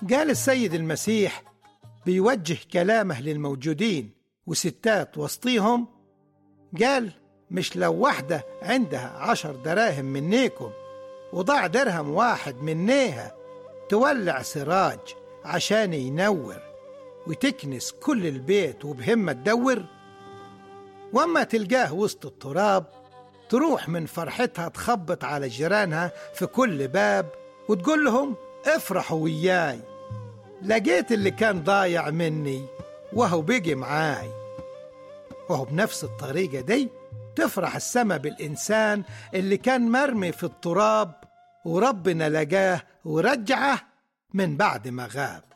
قال السيد المسيح بيوجه كلامه للموجودين وستات وسطيهم، قال مش لو واحدة عندها 10 دراهم منيكم وضاع درهم واحد منيها تولع سراج عشان ينور وتكنس كل البيت وبهمة تدور؟ وأما تلقاه وسط التراب تروح من فرحتها تخبط على جيرانها في كل باب وتقول لهم افرحوا وياي، لقيت اللي كان ضايع مني وهو بيجي معاي. وهو بنفس الطريقة دي تفرح السما بالإنسان اللي كان مرمي في التراب وربنا لقاه ورجعه من بعد ما غاب.